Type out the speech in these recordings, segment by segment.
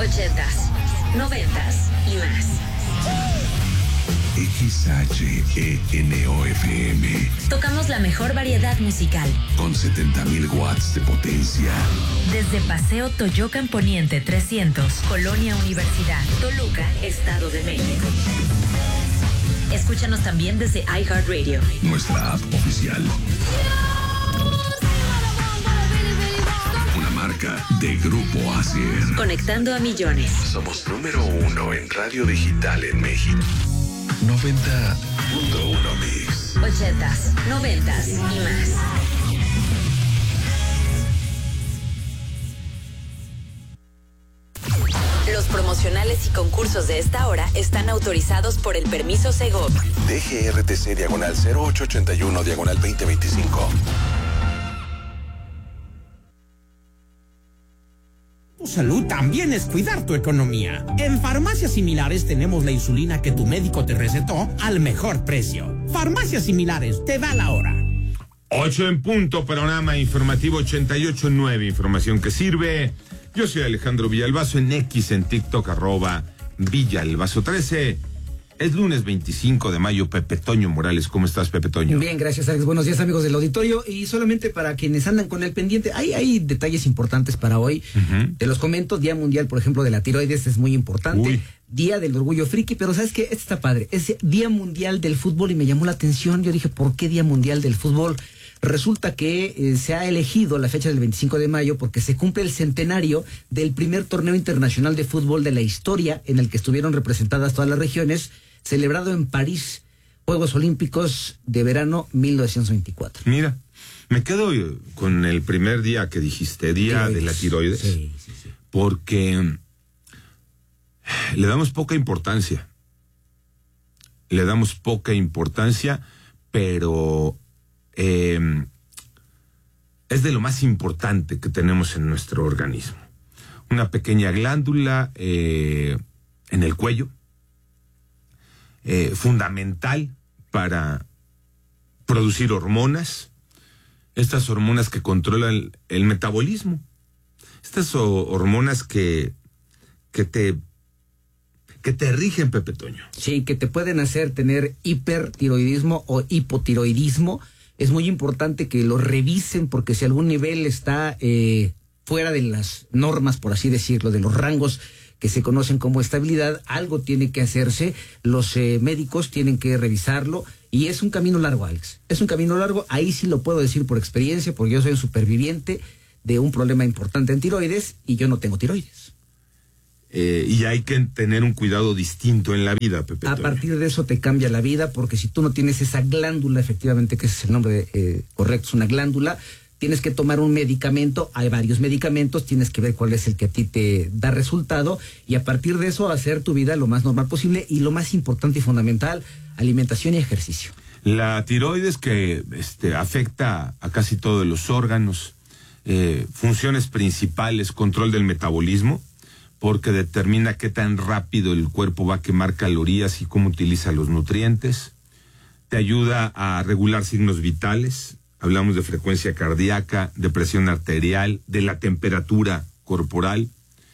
80s, 90s y más. XHENOFM. Tocamos la mejor variedad musical. Con 70,000 watts de potencia. Desde Paseo Toyocan Poniente 300, Colonia Universidad, Toluca, Estado de México. Escúchanos también desde iHeartRadio. Nuestra app oficial. Una marca de Grupo Asier. Conectando a millones. Somos número 1 en radio digital en México. 90.1 Mix. 80s, 90s y más. Los promocionales y concursos de esta hora están autorizados por el permiso Segov. DGRTC /0881/2025. Tu salud también es cuidar tu economía. En Farmacias Similares tenemos la insulina que tu médico te recetó al mejor precio. Farmacias Similares, te da la hora. 8 en punto, panorama informativo 88.9, información que sirve. Yo soy Alejandro Villalbazo en X, en TikTok, @Villalbazo13. Es lunes 25 de mayo, Pepe Toño Morales. ¿Cómo estás, Pepe Toño? Bien, gracias, Alex. Buenos días, amigos del auditorio. Y solamente para quienes andan con el pendiente, hay detalles importantes para hoy. Te los comento. Día Mundial, por ejemplo, de la tiroides es muy importante. Uy. Día del Orgullo Friki, pero ¿sabes qué? Este está padre. Es Día Mundial del Fútbol y me llamó la atención. Yo dije, ¿por qué Día Mundial del Fútbol? Resulta que se ha elegido la fecha del 25 de mayo porque se cumple el centenario del primer torneo internacional de fútbol de la historia en el que estuvieron representadas todas las regiones, celebrado en París, Juegos Olímpicos de Verano 1924. Mira, me quedo con el primer día que dijiste, Día de la Tiroides, Sí. porque le damos poca importancia. Pero es de lo más importante que tenemos en nuestro organismo. Una pequeña glándula en el cuello, fundamental para producir hormonas, estas hormonas que controlan el metabolismo, estas hormonas que te rigen, Pepe Toño. Sí, que te pueden hacer tener hipertiroidismo o hipotiroidismo. Es muy importante que lo revisen porque si algún nivel está fuera de las normas, por así decirlo, de los rangos que se conocen como estabilidad, algo tiene que hacerse. Los médicos tienen que revisarlo y es un camino largo, Alex. Es un camino largo. Ahí sí lo puedo decir por experiencia porque yo soy un superviviente de un problema importante en tiroides y yo no tengo tiroides. Y hay que tener un cuidado distinto en la vida, Pepe Toño. A partir de eso te cambia la vida, porque si tú no tienes esa glándula, efectivamente, que ese es el nombre correcto, es una glándula, tienes que tomar un medicamento, hay varios medicamentos, tienes que ver cuál es el que a ti te da resultado, y a partir de eso hacer tu vida lo más normal posible, y lo más importante y fundamental, alimentación y ejercicio. La tiroides que afecta a casi todos los órganos, funciones principales, control del metabolismo, porque determina qué tan rápido el cuerpo va a quemar calorías y cómo utiliza los nutrientes. Te ayuda a regular signos vitales. Hablamos de frecuencia cardíaca, de presión arterial, de la temperatura corporal.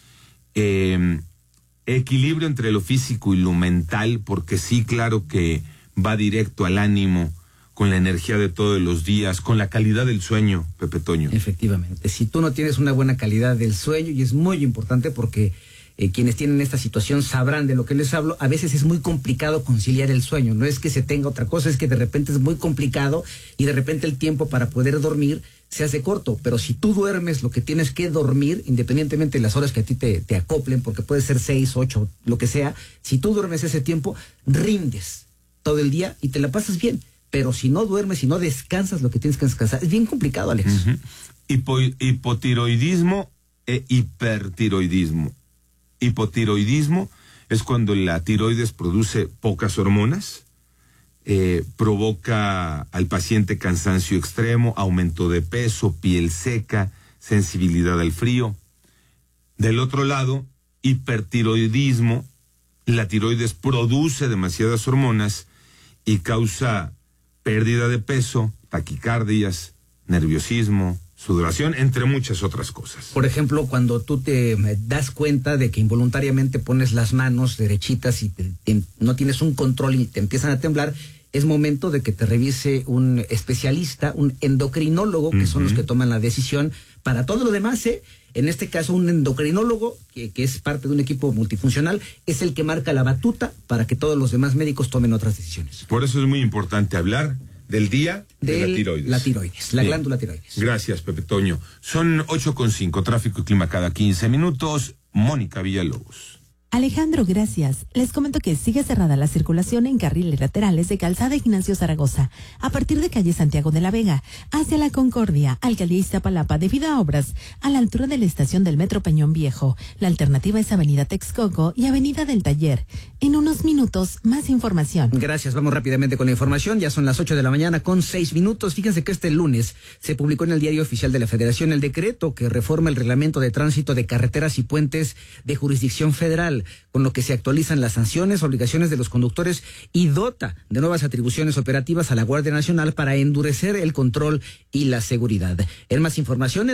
Equilibrio entre lo físico y lo mental, porque sí, claro que va directo al ánimo, con la energía de todos los días, con la calidad del sueño, Pepe Toño. Efectivamente, si tú no tienes una buena calidad del sueño, y es muy importante porque quienes tienen esta situación sabrán de lo que les hablo, a veces es muy complicado conciliar el sueño, no es que se tenga otra cosa, es que de repente es muy complicado y de repente el tiempo para poder dormir se hace corto, pero si tú duermes lo que tienes que dormir, independientemente de las horas que a ti te acoplen, porque puede ser 6, 8, lo que sea, si tú duermes ese tiempo, rindes todo el día y te la pasas bien. Pero si no duermes, si no descansas lo que tienes que descansar, es bien complicado, Alex. Hipotiroidismo e hipertiroidismo. Hipotiroidismo es cuando la tiroides produce pocas hormonas, provoca al paciente cansancio extremo, aumento de peso, piel seca, sensibilidad al frío. Del otro lado, hipertiroidismo, la tiroides produce demasiadas hormonas y causa pérdida de peso, taquicardias, nerviosismo, su duración, entre muchas otras cosas. Por ejemplo, cuando tú te das cuenta de que involuntariamente pones las manos derechitas y no tienes un control y te empiezan a temblar, es momento de que te revise un especialista, un endocrinólogo, que son los que toman la decisión. Para todo lo demás, en este caso un endocrinólogo, que es parte de un equipo multifuncional, es el que marca la batuta para que todos los demás médicos tomen otras decisiones. Por eso es muy importante hablar del día de la tiroides. La tiroides, la glándula tiroides. Gracias, Pepe Toño. Son 8:05, tráfico y clima cada 15 minutos. Mónica Villalobos. Alejandro, gracias. Les comento que sigue cerrada la circulación en carriles laterales de Calzada Ignacio Zaragoza, a partir de calle Santiago de la Vega, hacia la Concordia, Alcaldía Iztapalapa, debido a obras a la altura de la estación del Metro Peñón Viejo. La alternativa es Avenida Texcoco y Avenida del Taller. En unos minutos, más información. Gracias, vamos rápidamente con la información. Ya son las 8:06 a.m. Fíjense que este lunes se publicó en el Diario Oficial de la Federación el decreto que reforma el reglamento de tránsito de carreteras y puentes de jurisdicción federal, con lo que se actualizan las sanciones, obligaciones de los conductores y dota de nuevas atribuciones operativas a la Guardia Nacional para endurecer el control y la seguridad. En más información,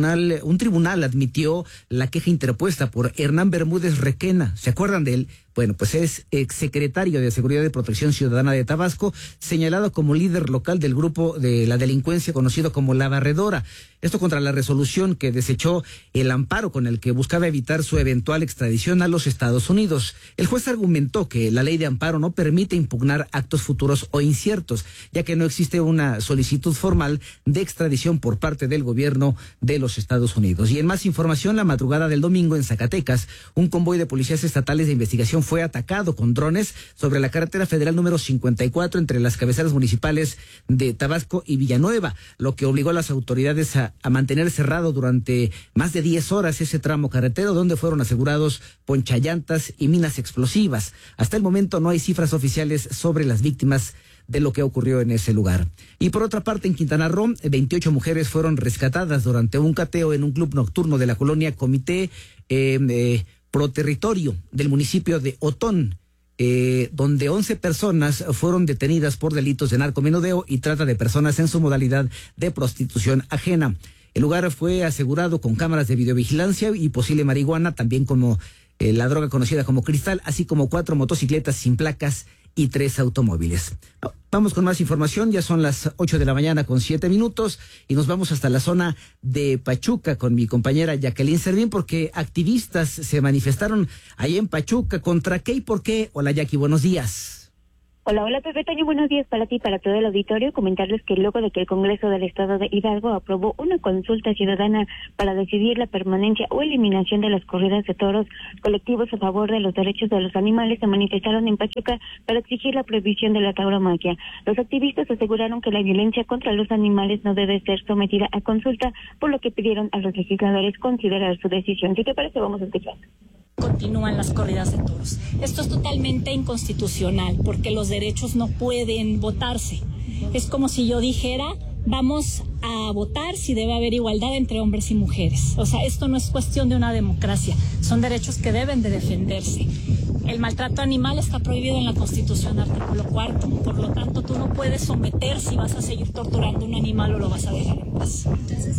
un tribunal admitió la queja interpuesta por Hernán Bermúdez Requena. ¿Se acuerdan de él? Bueno, pues es exsecretario de Seguridad y Protección Ciudadana de Tabasco, señalado como líder local del grupo de la delincuencia conocido como La Barredora. Esto contra la resolución que desechó el amparo con el que buscaba evitar su eventual extradición a los Estados Unidos. El juez argumentó que la ley de amparo no permite impugnar actos futuros o inciertos, ya que no existe una solicitud formal de extradición por parte del gobierno de los Estados Unidos. Y en más información, la madrugada del domingo en Zacatecas, un convoy de policías estatales de investigación fue atacado con drones sobre la carretera federal número 54 entre las cabeceras municipales de Tabasco y Villanueva, lo que obligó a las autoridades a mantener cerrado durante más de 10 horas ese tramo carretero, donde fueron asegurados ponchallantas y minas explosivas. Hasta el momento no hay cifras oficiales sobre las víctimas de lo que ocurrió en ese lugar. Y por otra parte, en Quintana Roo, 28 mujeres fueron rescatadas durante un cateo en un club nocturno de la colonia Comité Pro Territorio del municipio de Otón, donde 11 personas fueron detenidas por delitos de narcomenudeo y trata de personas en su modalidad de prostitución ajena. El lugar fue asegurado con cámaras de videovigilancia y posible marihuana, también como la droga conocida como cristal, así como 4 motocicletas sin placas y 3 automóviles. Vamos con más información, ya son las 8:07 a.m. y nos vamos hasta la zona de Pachuca con mi compañera Jacqueline Servín, porque activistas se manifestaron ahí en Pachuca. ¿Contra qué y por qué? Hola Jackie, buenos días. Hola Pepe Toño, buenos días para ti y para todo el auditorio. Comentarles que luego de que el Congreso del Estado de Hidalgo aprobó una consulta ciudadana para decidir la permanencia o eliminación de las corridas de toros, colectivos a favor de los derechos de los animales se manifestaron en Pachuca para exigir la prohibición de la tauromaquia. Los activistas aseguraron que la violencia contra los animales no debe ser sometida a consulta, por lo que pidieron a los legisladores considerar su decisión. ¿Qué te parece? Vamos a escuchar. Continúan las corridas de toros. Esto es totalmente inconstitucional porque los derechos no pueden votarse. Es como si yo dijera, vamos a votar si debe haber igualdad entre hombres y mujeres. O sea, esto no es cuestión de una democracia, son derechos que deben de defenderse. El maltrato animal está prohibido en la Constitución, artículo 4. Por lo tanto, tú no puedes someter si vas a seguir torturando a un animal o lo vas a dejar en paz. Entonces,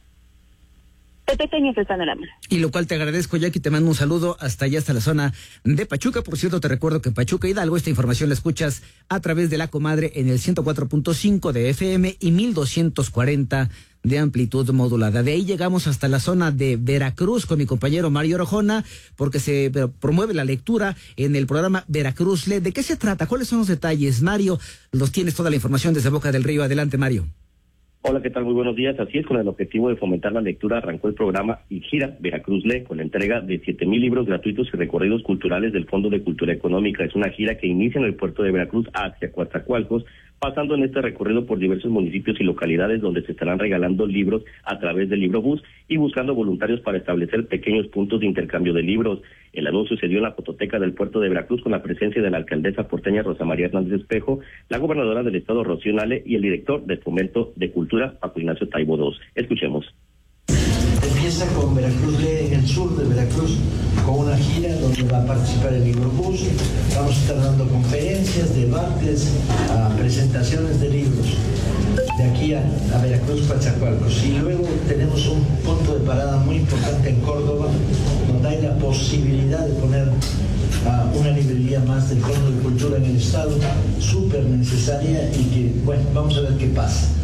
Pepe Toño es el panorama. Y lo cual te agradezco, Jackie, te mando un saludo hasta allá, hasta la zona de Pachuca. Por cierto, te recuerdo que Pachuca Hidalgo, esta información la escuchas a través de La Comadre en el 104.5 de FM y 1240 de amplitud modulada. De ahí llegamos hasta la zona de Veracruz con mi compañero Mario Orojona, porque se promueve la lectura en el programa Veracruz Lee. ¿De qué se trata? ¿Cuáles son los detalles? Mario, los tienes toda la información desde Boca del Río. Adelante, Mario. Hola, ¿qué tal? Muy buenos días. Así es, con el objetivo de fomentar la lectura, arrancó el programa y gira Veracruz Lee, con la entrega de 7,000 libros gratuitos y recorridos culturales del Fondo de Cultura Económica. Es una gira que inicia en el puerto de Veracruz hacia Coatzacoalcos, pasando en este recorrido por diversos municipios y localidades donde se estarán regalando libros a través del Librobús y buscando voluntarios para establecer pequeños puntos de intercambio de libros. El anuncio se dio en la fototeca del puerto de Veracruz con la presencia de la alcaldesa porteña Rosa María Hernández Espejo, la gobernadora del estado Rocío Nale y el director del Fomento de Cultura Paco Ignacio Taibo II. Escuchemos. Empieza con Veracruz Lee en el sur de Veracruz, con una gira donde va a participar el Librobús. Vamos a estar dando conferencias, debates, presentaciones de libros. de aquí a Veracruz, Coatzacoalcos. Y luego tenemos un punto de parada muy importante en Córdoba, donde hay la posibilidad de poner una librería más del Fondo de Cultura en el Estado, súper necesaria y que, bueno, vamos a ver qué pasa.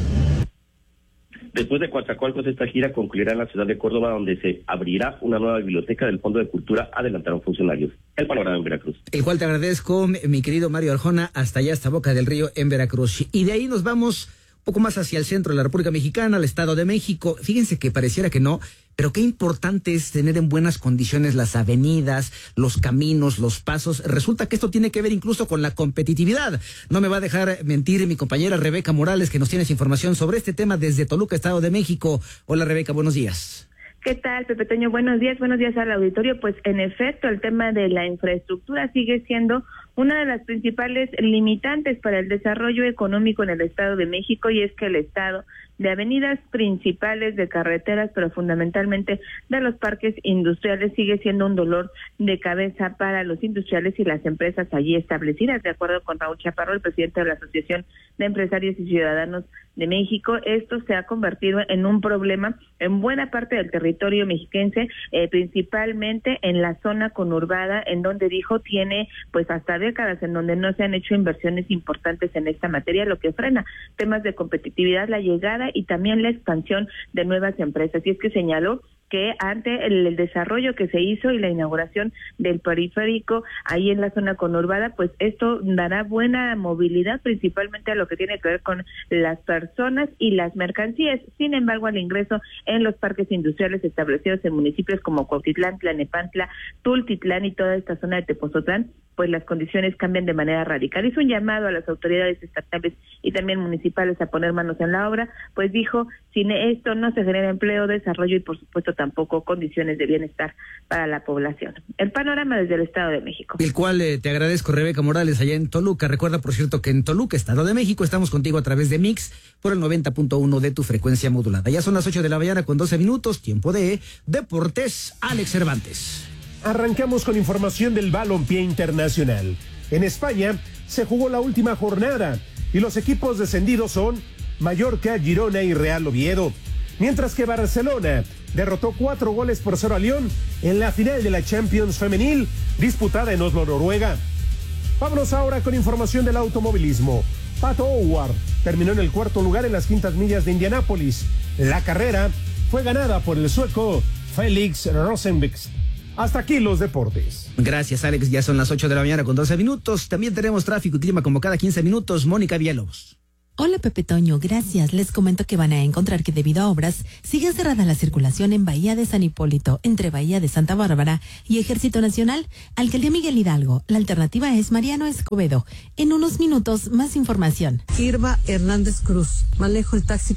Después de Coatzacoalcos, esta gira concluirá en la ciudad de Córdoba, donde se abrirá una nueva biblioteca del Fondo de Cultura, adelantaron funcionarios. El panorama en Veracruz. El cual te agradezco, mi querido Mario Arjona, hasta allá, hasta Boca del Río, en Veracruz. Y de ahí nos vamos un poco más hacia el centro de la República Mexicana, al Estado de México. Fíjense que pareciera que no, pero qué importante es tener en buenas condiciones las avenidas, los caminos, los pasos. Resulta que esto tiene que ver incluso con la competitividad. No me va a dejar mentir mi compañera Rebeca Morales, que nos tiene información sobre este tema desde Toluca, Estado de México. Hola Rebeca, buenos días. ¿Qué tal, Pepe Toño? Buenos días al auditorio. Pues en efecto, el tema de la infraestructura sigue siendo una de las principales limitantes para el desarrollo económico en el Estado de México, y es que el Estado de avenidas principales, de carreteras, pero fundamentalmente de los parques industriales, sigue siendo un dolor de cabeza para los industriales y las empresas allí establecidas. De acuerdo con Raúl Chaparro, el presidente de la Asociación de Empresarios y Ciudadanos de México, esto se ha convertido en un problema en buena parte del territorio mexiquense, principalmente en la zona conurbada, en donde dijo tiene pues hasta décadas en donde no se han hecho inversiones importantes en esta materia, lo que frena temas de competitividad, la llegada y también la expansión de nuevas empresas. Y es que señaló que ante el desarrollo que se hizo y la inauguración del periférico ahí en la zona conurbada, pues esto dará buena movilidad, principalmente a lo que tiene que ver con las personas y las mercancías. Sin embargo, al ingreso en los parques industriales establecidos en municipios como Cuautitlán, Tlalnepantla, Tultitlán y toda esta zona de Tepozotlán, pues las condiciones cambian de manera radical. Hizo un llamado a las autoridades estatales y también municipales a poner manos en la obra, pues dijo, sin esto no se genera empleo, desarrollo y por supuesto tampoco condiciones de bienestar para la población. El panorama desde el Estado de México. El cual te agradezco, Rebeca Morales, allá en Toluca. Recuerda, por cierto, que en Toluca, Estado de México, estamos contigo a través de Mix por el 90.1 de tu frecuencia modulada. Ya son las 8 de la mañana con 12 minutos, tiempo de Deportes. Alex Cervantes. Arrancamos con información del balompié internacional. En España se jugó la última jornada y los equipos descendidos son Mallorca, Girona y Real Oviedo, mientras que Barcelona derrotó 4-0 a Lyon en la final de la Champions Femenil disputada en Oslo, Noruega. Vámonos ahora con información del automovilismo. Pato O'Ward terminó en el cuarto lugar en las 500 millas de Indianápolis. La carrera fue ganada por el sueco Felix Rosenqvist. Hasta aquí los deportes. Gracias, Alex. Ya son las 8 de la mañana con 12 minutos. También tenemos tráfico y clima como cada 15 minutos. Mónica Villalobos. Hola Pepe Toño, gracias. Les comento que van a encontrar que debido a obras sigue cerrada la circulación en Bahía de San Hipólito, entre Bahía de Santa Bárbara y Ejército Nacional, Alcaldía Miguel Hidalgo. La alternativa es Mariano Escobedo. En unos minutos, más información. Irma Hernández Cruz, manejo el taxi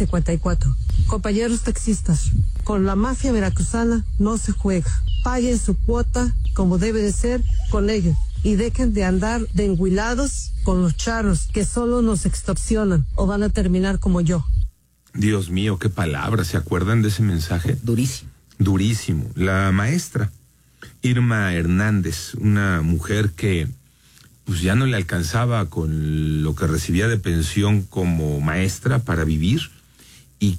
554. Compañeros taxistas, con la mafia veracruzana no se juega. Paguen su cuota como debe de ser con ellos y dejen de andar de enguilados con los charros que solo nos extorsionan o van a terminar como yo. Dios mío, qué palabras, ¿se acuerdan de ese mensaje? Durísimo. Durísimo. La maestra Irma Hernández, una mujer que pues ya no le alcanzaba con lo que recibía de pensión como maestra para vivir y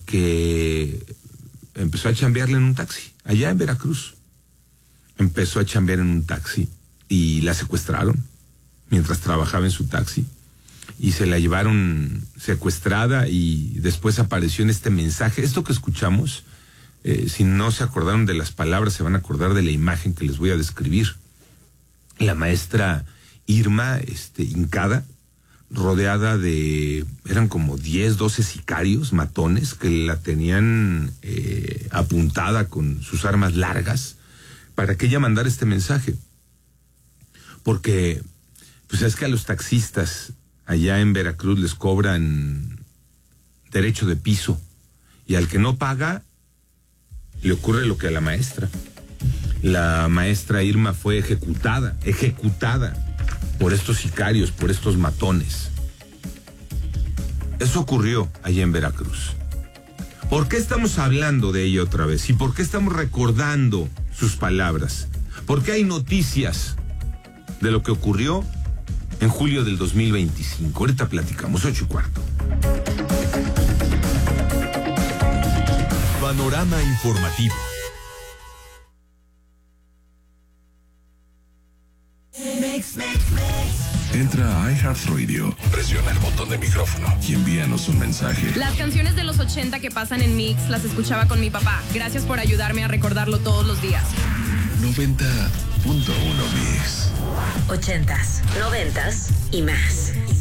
que empezó a chambearle en un taxi, allá en Veracruz. Empezó a chambear en un taxi y la secuestraron mientras trabajaba en su taxi y se la llevaron secuestrada y después apareció en este mensaje. Esto que escuchamos, si no se acordaron de las palabras, se van a acordar de la imagen que les voy a describir. La maestra Irma, hincada, rodeada de, eran como 10, 12 sicarios, matones, que la tenían apuntada con sus armas largas para que ella mandara este mensaje. Porque, pues es que a los taxistas allá en Veracruz les cobran derecho de piso y al que no paga le ocurre lo que a la maestra. La maestra Irma fue ejecutada por estos sicarios, por estos matones. Eso ocurrió allá en Veracruz. ¿Por qué estamos hablando de ella otra vez? ¿Y por qué estamos recordando sus palabras? Porque hay noticias de lo que ocurrió en julio del 2025. Ahorita platicamos, 8:15. Panorama informativo. Entra a iHeartRadio, presiona el botón de micrófono y envíanos un mensaje. Las canciones de los 80 que pasan en Mix las escuchaba con mi papá. Gracias por ayudarme a recordarlo todos los días. 90.1 Mix. 80s, 90s y más.